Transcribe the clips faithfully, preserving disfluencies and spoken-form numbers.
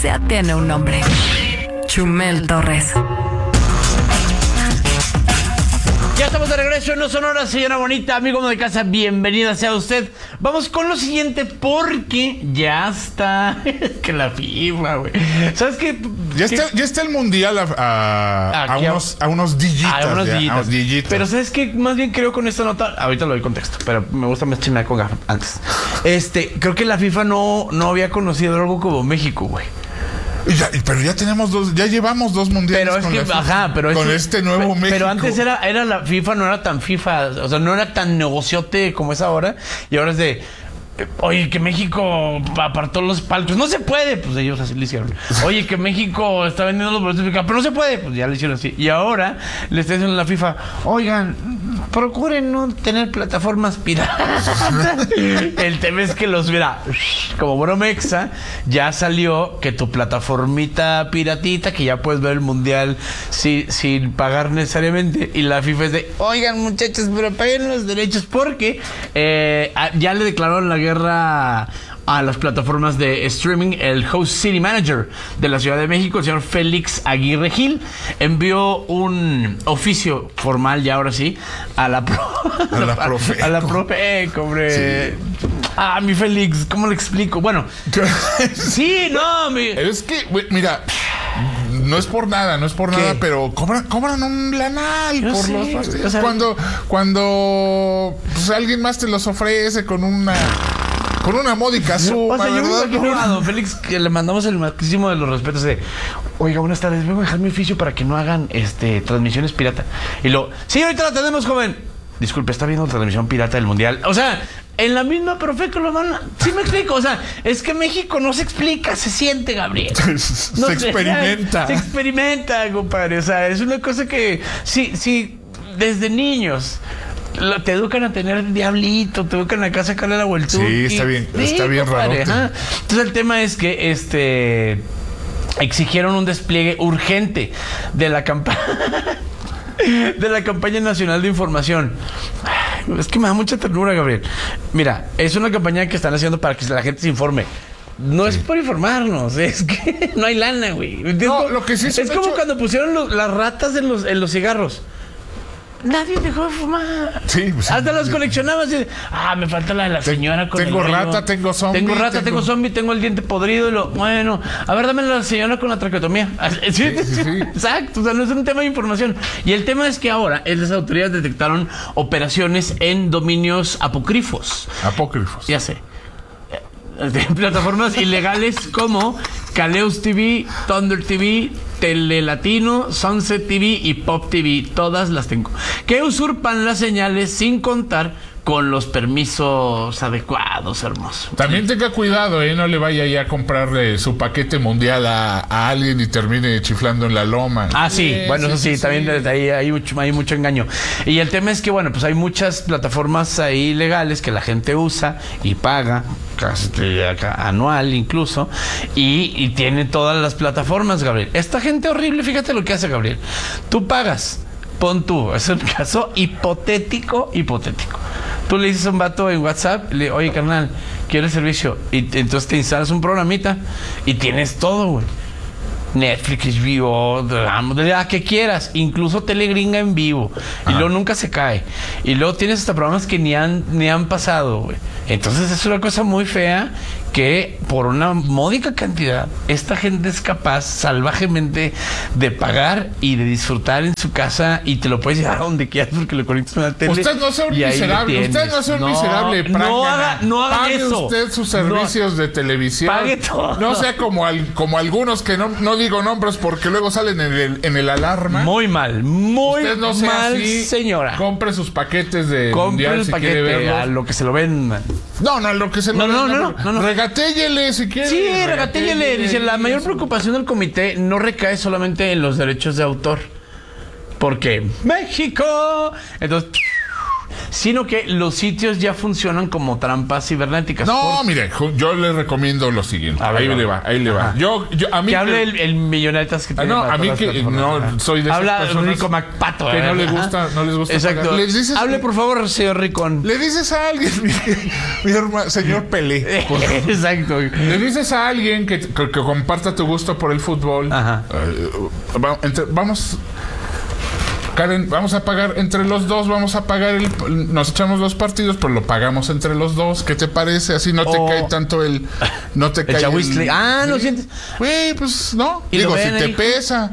sea tiene un nombre. Chumel Torres. Ya estamos de regreso en No Sonora, señora bonita, amigo de casa, bienvenida sea usted. Vamos con lo siguiente porque ya está que la FIFA, güey. ¿Sabes qué? Ya está, ya está el mundial a, a, a, unos, a unos dígitos. A unos ya, dígitos. A unos dígitos. Pero ¿sabes qué? Más bien creo con esta nota, ahorita lo doy contexto, pero me gusta más chismear con Gafa antes. Este, creo que la FIFA no, no había conocido algo como México, güey. Ya, pero ya tenemos dos, ya llevamos dos mundiales. Pero es con que, la FIFA, ajá, pero con es, este nuevo pero, México. Pero antes era, era la FIFA, no era tan FIFA, o sea, no era tan negociote como es ahora. Y ahora es de, oye, que México apartó los palcos. No se puede, pues ellos así lo hicieron. Oye, que México está vendiendo los boletos, pero no se puede, pues ya lo hicieron así. Y ahora le está diciendo a la FIFA, oigan, procuren no tener plataformas piratas. El tema es que los, mira, como Bromexa, ya salió que tu plataformita piratita, que ya puedes ver el mundial sin, sin pagar necesariamente. Y la FIFA es de, oigan muchachos, pero paguen los derechos porque eh, ya le declararon la guerra a las plataformas de streaming. El Host City Manager de la Ciudad de México, el señor Félix Aguirre Gil, envió un oficio formal, ya ahora sí, a la pro, a la profe. A la profe, hombre. Sí. Ah, mi Félix, ¿cómo le explico? Bueno, sí, no, mi... Es que, mira, no es por nada, no es por ¿Qué? nada, pero cobran, cobran un lanal Yo por sé, los... o sea, cuando cuando pues, alguien más te los ofrece con una... Con una módica suma, o sea, yo ¿verdad? me imagino a don Félix que le mandamos el máximo de los respetos de, oiga, buenas tardes, vengo a dejar mi oficio para que no hagan este transmisiones pirata. Y lo, sí, ahorita la tenemos, joven. Disculpe, está viendo la transmisión pirata del mundial. O sea, en la misma profe que lo van a... Sí me explico, o sea, es que México no se explica, se siente, Gabriel. No se experimenta. Se experimenta, compadre. O sea, es una cosa que, sí, sí, desde niños... Lo, te educan a tener diablito, te educan acá a sacarle la vuelta. Sí, está bien, sí, está bien raro. Entonces el tema es que este exigieron un despliegue urgente de la campaña de la campaña nacional de información. Es que me da mucha ternura, Gabriel. Mira, es una campaña que están haciendo para que la gente se informe. No sí. es por informarnos, es que no hay lana, güey. No, lo que sí es como hecho... cuando pusieron los, las ratas en los, en los cigarros. Nadie dejó de fumar. Sí, pues, hasta sí, los sí. coleccionabas. Y, ah, me falta la de la señora con tengo el rata, gallo. tengo zombie. Tengo rata, tengo... tengo zombie, tengo el diente podrido. Y lo, bueno, a ver, dame la señora con la traqueotomía. ¿Sí? Sí, sí, sí. Exacto, o sea, no es un tema de información. Y el tema es que ahora las autoridades detectaron operaciones en dominios apócrifos. Apócrifos. Ya sé. De plataformas ilegales como Caleus T V, Thunder T V, Telelatino, Sunset T V y Pop T V. Todas las tengo. Que usurpan las señales sin contar con los permisos adecuados, hermoso. También tenga cuidado, ¿eh? No le vaya ya a comprarle su paquete mundial a, a alguien y termine chiflando en la loma. Ah, sí, sí bueno, eso sí, sí, sí. También desde ahí hay mucho, hay mucho engaño. Y el tema es que, bueno, pues hay muchas plataformas ahí legales que la gente usa y paga, casi anual incluso, y, y tiene todas las plataformas, Gabriel. Esta gente horrible, fíjate lo que hace, Gabriel. Tú pagas, pon tú, es un caso hipotético, hipotético. Tú le dices a un vato en WhatsApp, le, oye, carnal, quiero el servicio. Y entonces te instalas un programita y tienes todo, güey. Netflix, H B O, la que quieras, incluso Telegringa en vivo. Ajá. Y luego nunca se cae. Y luego tienes hasta programas que ni han, ni han pasado, güey. Entonces es una cosa muy fea que por una módica cantidad esta gente es capaz salvajemente de pagar y de disfrutar en su casa y te lo puedes llevar a donde quieras porque lo conectas a la tele. Usted no sea un miserable, usted no sea un no, miserable. No, no haga, no haga pague eso. Usted sus servicios no, de televisión. Pague todo. No sea como, al, como algunos que no, no digo nombres porque luego salen en el, en el alarma. Muy mal, muy usted no sea mal, así, señora. Compre sus paquetes de compre mundial el si paquete quiere verlos. A lo que se lo ven. No, no, a lo que se no, lo no, ven. No, no, no, no. Regatéllele si quiere. Sí, regatéllele. Dice, la mayor preocupación del comité no recae solamente en los derechos de autor. Porque México. Entonces, sino que los sitios ya funcionan como trampas cibernéticas. No, Por... mire, yo le recomiendo lo siguiente. A ver, ahí no. le va, ahí le va. Yo, yo, a mí que hable el, el millonetas que Ah, tiene. no, para a mí todas las que plataformas. no Ajá. soy de esas Habla personas Rico MacPato. que no ¿verdad? les gusta, no les gusta Exacto. pagar. Les dices- Hable, por favor, señor Ricón. Le dices a alguien, mi, mi hermano, señor Pelé, por favor. Exacto. Le dices a alguien que, que, que comparta tu gusto por el fútbol. Ajá. eh, va- entre- vamos, Karen, vamos a pagar entre los dos, vamos a pagar el, nos echamos los partidos, pero lo pagamos entre los dos. ¿Qué te parece? Así no te O- cae tanto el, no te El cae chahuizcle. el- Ah, ¿no Sí. sientes? Güey, pues no. Y Digo, lo si ven te ahí. pesa.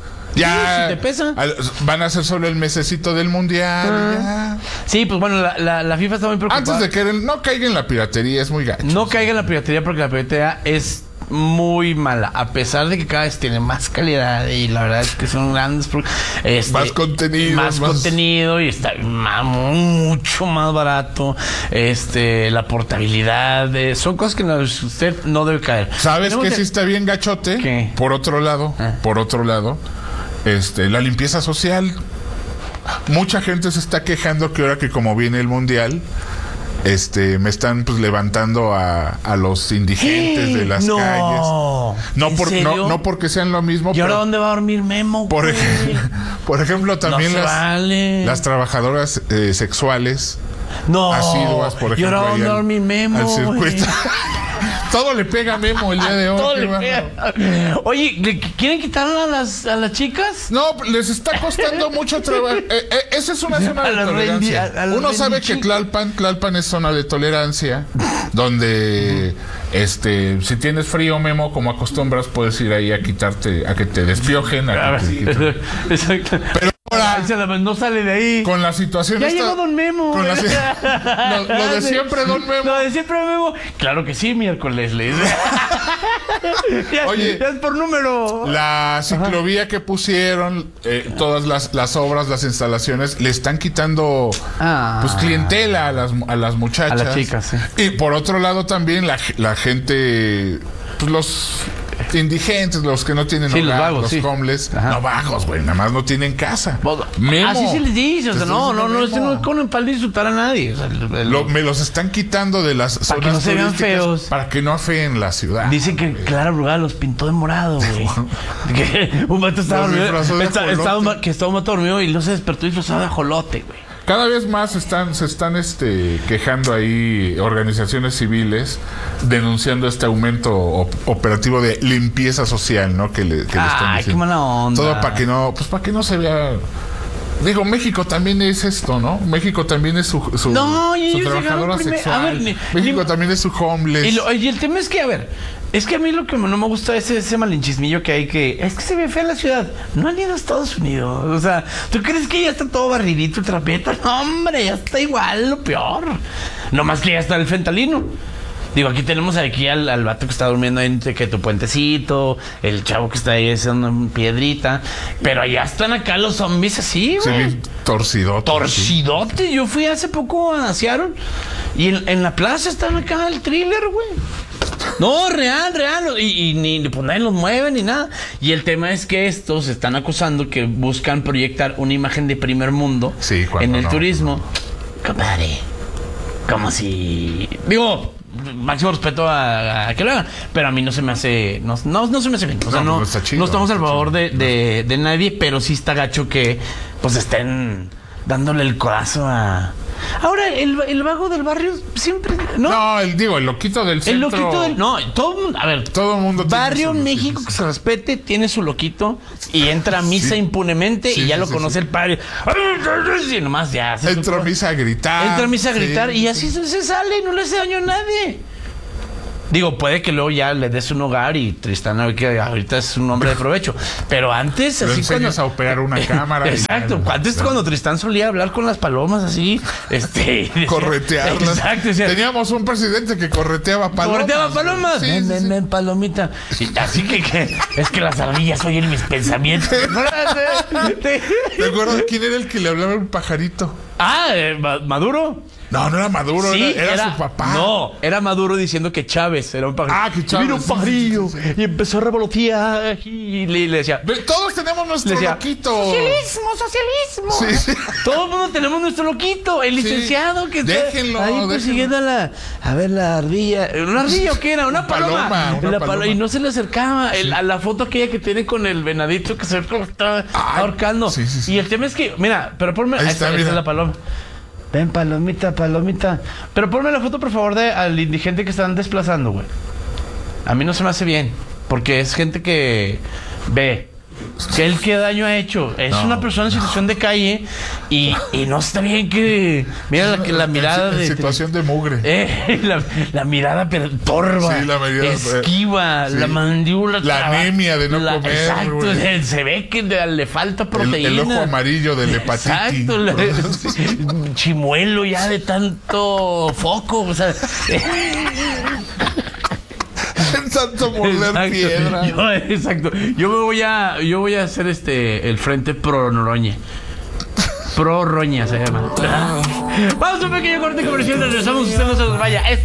Ya. si te pesa. al- van a ser solo el mesecito del mundial. Ah. Sí, pues bueno, la, la, la FIFA está muy ya. preocupada. Antes de que el- no caiga en la piratería, es muy gacho. No caiga en la piratería porque la piratería es muy mala, a pesar de que cada vez tiene más calidad y la verdad es que son grandes pro- este, Más contenido, más, más- contenido y está ma- mucho más barato, este la portabilidad, eh, son cosas que no- usted no debe caer. ¿Sabes Tenemos qué que- sí está bien gachote? ¿Qué? Por otro lado, Ah. por otro lado, este, la limpieza social. Mucha gente se está quejando que ahora que como viene el mundial, este, me están pues levantando a, a los indigentes de las no, calles. No, ¿en por, serio? no, no porque sean lo mismo, ¿Y ahora pero dónde va a dormir Memo? por, güey? ej- por ejemplo también No se las, vale. las trabajadoras eh, sexuales No. asiduas, por ¿Y ahora ejemplo, ahí dónde va a al- dormir Memo? al circuito. güey? Todo le pega a Memo el día de hoy. Todo qué le bárbaro. pega. Oye, ¿le- ¿quieren quitarla a las, a las chicas? No, les está costando mucho trabajo. Eh, eh, esa es una zona A de las tolerancia. rendi- a- a las Uno sabe que rendichitas. Tlalpan, Tlalpan es zona de tolerancia, donde este, si tienes frío, Memo, como acostumbras, puedes ir ahí a quitarte, a que te despiojen. A que te quiten. Exacto. Pero ahora, Ay, se la- no sale de ahí. con la situación Ya esta- llegó Don Memo. con la si- lo, lo de siempre, Don Memo. Lo de siempre, Memo. Claro que sí, miércoles. le dice. ya, Oye. ya es por número. La ciclovía que pusieron, eh, todas las, las obras, las instalaciones, le están quitando Ah. pues clientela a las, a las muchachas. A las chicas, sí. Y por otro lado también la, la gente, pues los indigentes, los que no tienen Sí, los hogar, vagos, los sí. homeless, Ajá. no vagos, güey, nada más no tienen casa. Memo. Así se les dice. O sea, Te no, estoy no, no, diciendo este no Memo. es con el pal de insultar a nadie. O sea, el- el- Lo- me los están quitando de las zonas que no se vean turísticas feos. para que no afeen la ciudad. Dicen que Clara Brugada los pintó de morado, güey. Que un vato estaba Los dormido. disfrazó de está- ajolote. estaba un va- que estaba un vato dormido y no se despertó disfrazado de ajolote, güey. Cada vez más están, se están este, quejando ahí organizaciones civiles denunciando este aumento op- operativo de limpieza social, ¿no? Que le, que le están Ay, diciendo. qué mala onda. Todo para que no, pues para que no se vea. Digo, México también es esto, ¿no? México también es su, su, No, y su ellos trabajadora llegaron primer- sexual. a ver, ni- México ni- también es su homeless. Y, lo- y el tema es que, a ver, es que a mí lo que no me gusta es ese malinchismillo que hay que... Es que se ve fea la ciudad. No han ido a Estados Unidos. O sea, ¿tú crees que ya está todo barridito, el trapeta? No, hombre, ya está igual, lo peor. No más que ya está el fentalino. Digo, aquí tenemos aquí al, al vato que está durmiendo en que tu puentecito, el chavo que está ahí haciendo piedrita. Pero allá están acá los zombies así, Se güey. ve torcidote. Torcidote. Yo fui hace poco a Seattle y en, en la plaza están acá el thriller, güey. No, real, real. Y, y ni pues nadie los mueve ni nada. Y el tema es que estos están acusando que buscan proyectar una imagen de primer mundo Sí, cuando en el no. turismo. Compadre, como si... Digo, máximo respeto a, a que lo hagan, pero a mí no se me hace... No, no, no se me hace bien. O sea, No, no, no está chido, no estamos no al está favor de, chido. de, de nadie, pero sí está gacho que pues estén dándole el codazo a... Ahora, el, el vago del barrio siempre... No, No, el, digo, el loquito del el centro. loquito del... No, todo el mundo... A ver, Todo el mundo tiene barrio su- en México sí, que sí. se respete, tiene su loquito y entra a misa Sí. impunemente Sí, y ya sí, lo sí, conoce sí. el padre. Y nomás ya... hace su Entra a cosa. misa a gritar. Entra a misa a Sí, gritar y sí, así sí. se, se sale y no le hace daño a nadie. Digo, puede que luego ya le des un hogar y Tristán que ahorita es un hombre de provecho. Pero antes, Lo así enseñas a operar una cámara. y- Exacto, antes cuando Tristán solía hablar con las palomas así, este... Corretearlas. Exacto, decía, Teníamos un presidente que correteaba palomas. correteaba palomas. Sí, ven, sí, ven, sí. ven, palomita. Y así que, que es que las ardillas oyen mis pensamientos. ¿Te acuerdas quién era el que le hablaba a un pajarito? Ah, eh, Ma- Maduro. No, no era Maduro, Sí, era, era su papá. No, era Maduro diciendo que Chávez era un pajarillo. Ah, que Chávez. Vino un pajarillo Sí, sí, sí, sí. y empezó a revolotear y le, le decía... Ve, todos tenemos nuestro Le decía, loquito. Socialismo, socialismo. Sí, sí. Todo el mundo tenemos nuestro loquito, el Sí. licenciado que está Déjenlo, ahí déjenlo. persiguiendo a la... A ver, la ardilla. ¿Una ardilla o qué era? Una Una paloma. paloma, una La palo- paloma. Y no se le acercaba. El- a la foto aquella que tiene con el venadito que se ve como está Ay, ahorcando. sí, sí, sí. Y el tema es que, mira, pero ponme... Ahí Ahí está, está, esa mira. es la paloma. Ven, palomita, palomita. Pero ponme la foto, por favor, de al indigente que están desplazando, güey. A mí no se me hace bien. Porque es gente que ve que él qué daño ha hecho. Es No, una persona en situación de calle y, y no está bien que... Mira la, que la mirada en, de... situación de mugre. Eh, la, la mirada pero torva, Sí, la mirada, esquiva, sí. la mandíbula, La traba- anemia de no comer, Exacto, güey. le- se ve que le, le falta el, proteína. el ojo amarillo del hepatitis. Exacto, la- chimuelo ya de tanto foco, o sea, Tanto moler exacto. piedra. Yo, exacto. Yo me voy a, yo voy a hacer este el frente pro Noroña. Pro Roña se llama. Vamos a un pequeño corte comercial, regresamos, usted no se nos vaya. Esto